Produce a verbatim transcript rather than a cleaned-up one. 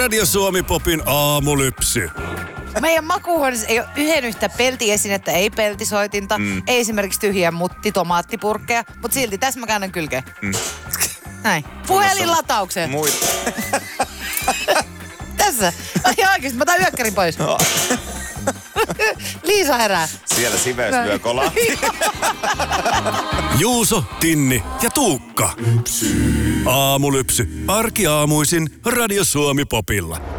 Radio Suomi Popin aamulypsy. Meidän makuuhuoneessa ei ole yhden yhtä peltiesinettä, ei peltisoitinta, mm. ei esimerkiksi tyhjiä mutti, tomaattipurkkeja, mutta silti tässä mä käännän kylkeen. Mm. Näin. Puhelinlataukseen. Muita. Tässä. Ai oikeesti, mä otan yökkärin pois. No. Liisa herää. Siellä siveys lyö kolaa. Juuso, Tinni ja Tuukka. Aamulypsy. Arkiaamuisin Radio Suomi Popilla.